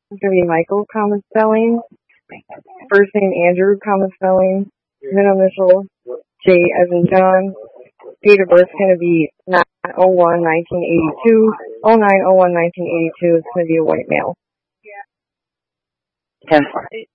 It's going to be Michael, common spelling. First name Andrew, common spelling. Middle initial J as in John. Date of birth is going to be 9/01/1982. 09/01/1982. It's going to be a white male. 10.